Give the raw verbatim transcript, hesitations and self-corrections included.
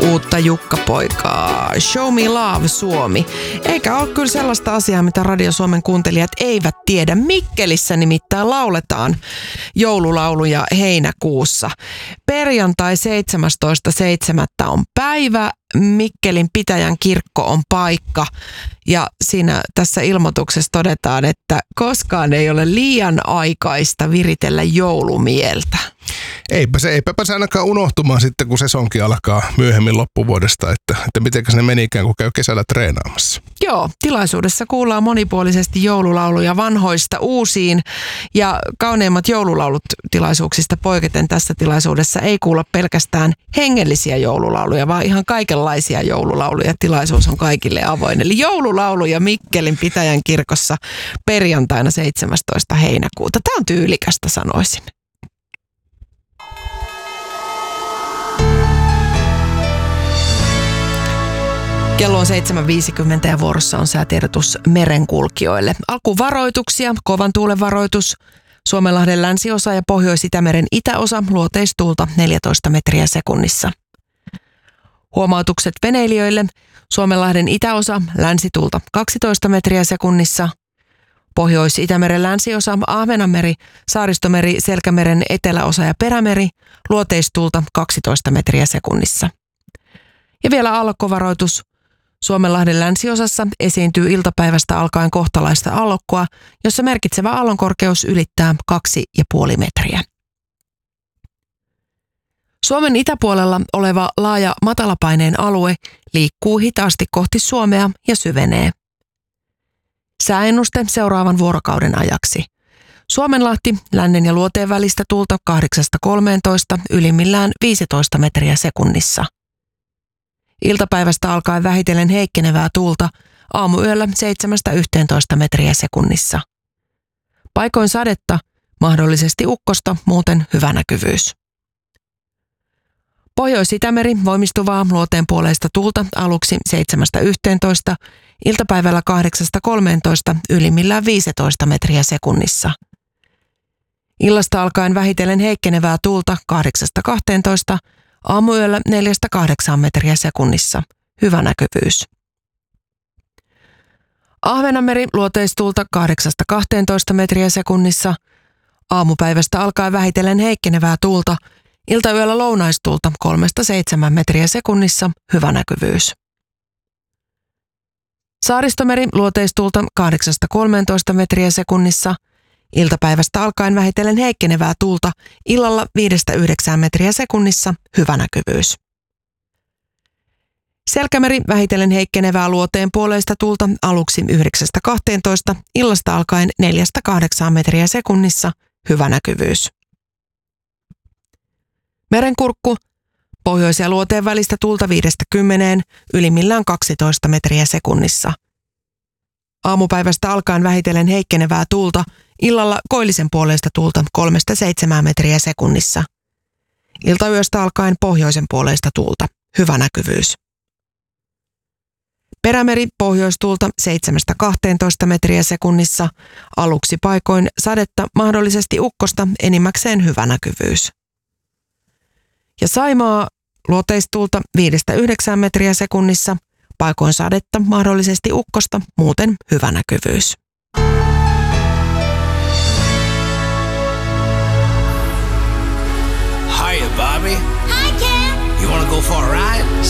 uutta Jukka-poikaa. Show Me Love Suomi. Eikä ole kyllä sellaista asiaa, mitä Radio Suomen kuuntelijat eivät tiedä. Mikkelissä nimittäin lauletaan joululauluja heinäkuussa. Perjantai seitsemästoista seitsemättä on päivä. Mikkelin pitäjän kirkko on paikka. Ja siinä tässä ilmoituksessa todetaan, että koskaan ei ole liian aikaista viritellä joulumieltä. Eipä se, eipä se ainakaan unohtumaan sitten, kun sesonki alkaa myöhemmin loppuvuodesta, että, että mitenkäs ne menikään, kun käy kesällä treenaamassa. Joo, tilaisuudessa kuullaan monipuolisesti joululauluja vanhoista uusiin ja kauneimmat joululaulut tilaisuuksista poiketen tässä tilaisuudessa ei kuulla pelkästään hengellisiä joululauluja, vaan ihan kaikenlaisia joululauluja. Tilaisuus on kaikille avoin. Eli joululauluja Mikkelin pitäjän kirkossa perjantaina seitsemästoista heinäkuuta. Tämä on tyylikästä, sanoisin. Kello on seitsemän viisikymmentä ja vuorossa on säätiedotus merenkulkijoille. Alkuvaroituksia, kovan tuulen varoitus, Suomenlahden länsiosa ja Pohjois-Itämeren itäosa, luoteistuulta neljätoista metriä sekunnissa. Huomautukset veneilijöille, Suomenlahden itäosa, länsituulta kaksitoista metriä sekunnissa. Pohjois-Itämeren länsiosa, Ahvenanmeri, Saaristomeri, Selkämeren eteläosa ja Perämeri, luoteistuulta kaksitoista metriä sekunnissa. Ja vielä aallokkovaroitus. Suomenlahden länsiosassa esiintyy iltapäivästä alkaen kohtalaista aallokkoa, jossa merkitsevä aallonkorkeus ylittää kaksi pilkku viisi metriä. Suomen itäpuolella oleva laaja matalapaineen alue liikkuu hitaasti kohti Suomea ja syvenee. Sääennuste seuraavan vuorokauden ajaksi. Suomenlahti, lännen ja luoteen välistä tuulta kahdeksasta kolmeentoista, ylimmillään viisitoista metriä sekunnissa. Iltapäivästä alkaen vähitellen heikkenevää tuulta, aamuyöllä seitsemästä yhteentoista metriä sekunnissa. Paikoin sadetta, mahdollisesti ukkosta, muuten hyvä näkyvyys. Pohjois-Itämeri voimistuvaa luoteen puoleista tuulta aluksi seitsemästä yhteentoista, iltapäivällä kahdeksasta kolmeentoista, ylimmillään viisitoista metriä sekunnissa. Illasta alkaen vähitellen heikkenevää tuulta kahdeksasta kahteentoista, aamuyöllä neljästä kahdeksaan metriä sekunnissa. Hyvä näkyvyys. Ahvenanmeri luoteistuulta kahdeksasta kahteentoista metriä sekunnissa. Aamupäivästä alkaen vähitellen heikkenevää tuulta. Iltayöllä lounaistuulta kolmesta seitsemään metriä sekunnissa. Hyvä näkyvyys. Saaristomeri luoteistuulta kahdeksasta kolmeentoista metriä sekunnissa. Iltapäivästä alkaen vähitellen heikkenevää tuulta, illalla viidestä yhdeksään metriä sekunnissa, hyvä näkyvyys. Selkämeri vähitellen heikkenevää luoteen puoleista tuulta aluksi yhdeksästä kahteentoista, illasta alkaen neljästä kahdeksaan metriä sekunnissa, hyvä näkyvyys. Merenkurkku, pohjois- ja luoteen välistä tuulta viidestä kymmeneen, ylimmillään kaksitoista metriä sekunnissa. Aamupäivästä alkaen vähitellen heikkenevää tuulta, illalla koillisen puoleista tuulta kolmesta seitsemään metriä sekunnissa. Iltayöstä alkaen pohjoisen puoleista tuulta, hyvä näkyvyys. Perämeri pohjoistuulta seitsemästä kahteentoista metriä sekunnissa, aluksi paikoin sadetta, mahdollisesti ukkosta, enimmäkseen hyvä näkyvyys. Ja Saimaa luoteistuulta viidestä yhdeksään metriä sekunnissa, paikoin sadetta, mahdollisesti ukkosta, muuten hyvä näkyvyys. Hiya, Bobby. Hi, Ken. You wanna go for a ride?